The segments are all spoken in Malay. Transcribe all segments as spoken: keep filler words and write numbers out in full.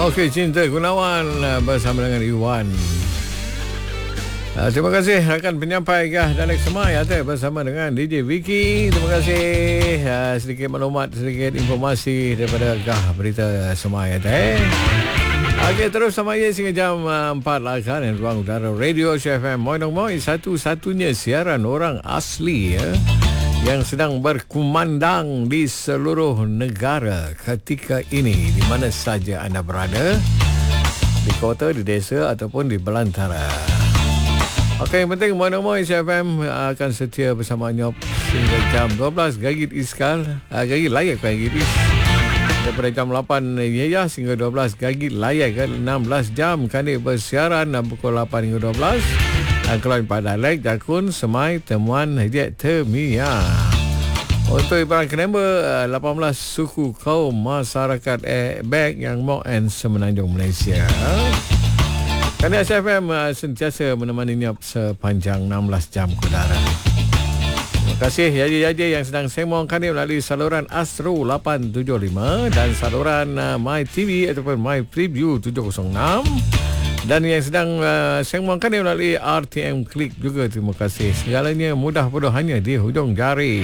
Okey, Cinta Gunawan bersama dengan Iwan. Uh, terima kasih rakan penyampai Gah Dalek Semai Ate bersama dengan D J Vicky. Terima kasih uh, sedikit maklumat, sedikit informasi daripada Gah Berita Semai Ate. Okey, terus sama je sehingga jam uh, empat lah kan. Ruang udara Radio C F M Moinong Moi, satu-satunya siaran orang asli ya, yang sedang berkumandang di seluruh negara ketika ini, di mana saja anda berada, di kota, di desa ataupun di belantara. Okey, yang penting Moinong Moi C F M akan setia bersama Nyop sehingga jam dua belas Gagit Iskal, uh, Gagit Layak Gagit Is. Daripada jam lapan ya sehingga dua belas Gagit Layak kan, enam belas jam kami bersiaran pukul lapan hingga dua belas. Keluar pada Lek, Jakun, Semai, Temuan, Hediat, Temia. Untuk Ibaran Kenamba, lapan belas suku kaum masyarakat Beg yang Mok and Semenanjung Malaysia. Kerana S F M sentiasa menemani Nyop sepanjang enam belas jam ke udara. Terima kasih Yaji-Yaji yang sedang sembang kami melalui saluran Astro lapan tujuh lima dan saluran My T V ataupun My Preview tujuh kosong enam. Dan yang sedang uh, sembangkan melalui R T M Klik juga, terima kasih. Segalanya mudah-mudah hanya di hujung jari.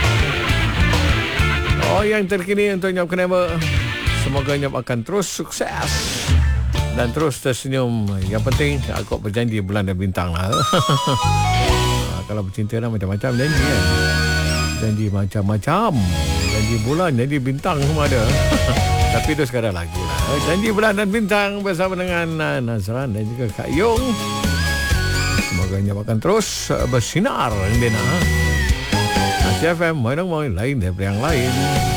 Oh, yang terkini untuk Nyop Kenapa, semoga Nyop akan terus sukses dan terus tersenyum. Yang penting aku berjanji bulan dan bintang lah. Kalau bercinta lah macam-macam janji kan. Janji macam-macam. Janji bulan, janji bintang semua ada. Tapi itu sekadar lagu lah. Janji Bulan dan Bintang bersama dengan uh, Nazran dan juga Kak Yung. Semoga Nyop akan terus uh, bersinar. C F M Moinong Moi, lain daripada yang lain.